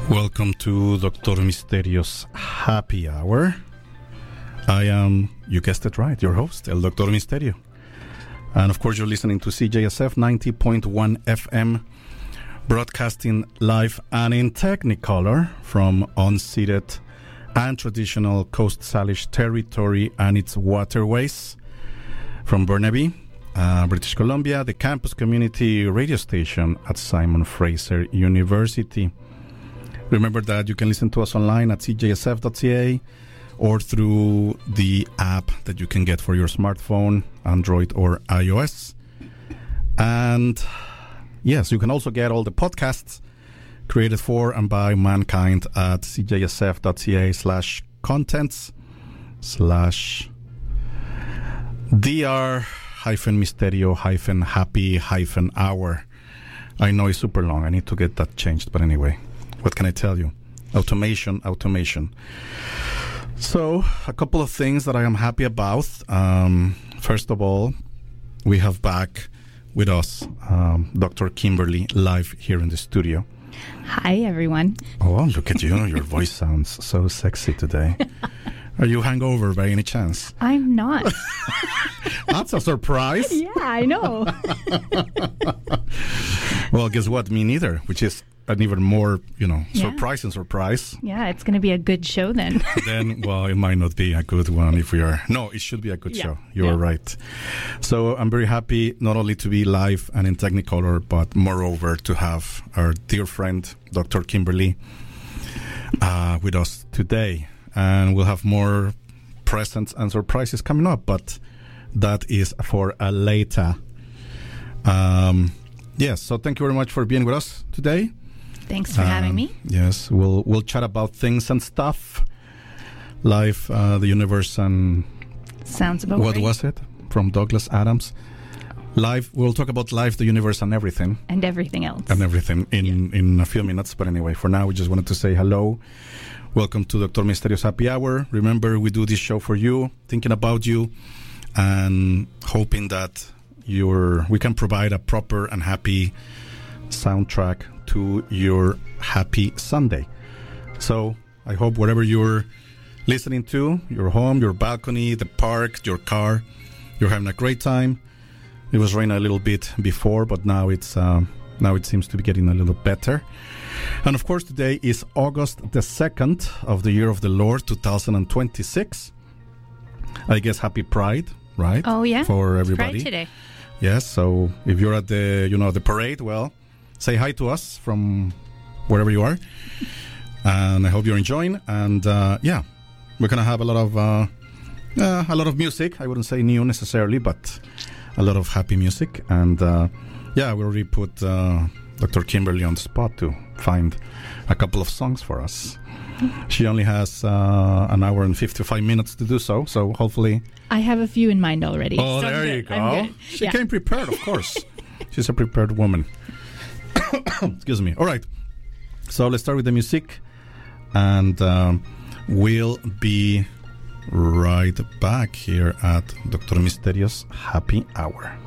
Welcome to Dr. Misterio's Happy Hour. I am, you guessed it right, your host, El Dr. Misterio. And of course, you're listening to CJSF 90.1 FM, broadcasting live and in Technicolor from unceded and traditional Coast Salish territory and its waterways from Burnaby, British Columbia, the campus community radio station at Simon Fraser University. Remember that you can listen to us online at cjsf.ca or through the app that you can get for your smartphone, Android or iOS. And yes, you can also get all the podcasts created for and by mankind at cjsf.ca/contents/dr-misterio-happy-hour. I know it's super long. I need to get that changed. But anyway, what can I tell you? Automation. So, a couple of things that I am happy about. First of all, we have back with us Dr. Kimberly live here in the studio. Hi, everyone. Oh, look at you. Your voice sounds so sexy today. Are you hungover by any chance? I'm not. That's a surprise. Yeah, I know. Well, guess what? Me neither, which is an even more, surprise. Yeah, it's going to be a good show then. Then, well, it might not be a good one if we are. No, it should be a good show. You are right. So I'm very happy not only to be live and in Technicolor, but moreover to have our dear friend, Dr. Kimberly, with us today. And we'll have more presents and surprises coming up, but that is for later. Yes, so thank you very much for being with us today. Thanks for having me. Yes, we'll chat about things and stuff. Life, the universe, and sounds about what right. was it from Douglas Adams? Life. We'll talk about life, the universe, and everything. And everything else. And everything in a few minutes. But anyway, for now, we just wanted to say hello. Welcome to Dr. Misterio's Happy Hour. Remember, we do this show for you, thinking about you, and hoping that we can provide a proper and happy soundtrack to your happy Sunday. So I hope wherever you're listening to, your home, your balcony, the park, your car, you're having a great time. It was raining a little bit before, but now it seems to be getting a little better. And of course, today is August the 2nd of the year of the Lord, 2026. I guess happy Pride, right? Oh, yeah. For everybody. Pride today. Yes, so if you're at the parade, well, say hi to us from wherever you are. And I hope you're enjoying. And we're going to have a lot of music. I wouldn't say new necessarily, but a lot of happy music. And we already put Dr. Kimberly on the spot to find a couple of songs for us. She only has an hour and 55 minutes to do so, so hopefully... I have a few in mind already. Oh, so there you go. She came prepared, of course. She's a prepared woman. Excuse me. All right. So let's start with the music, and we'll be right back here at Dr. Misterio's Happy Hour.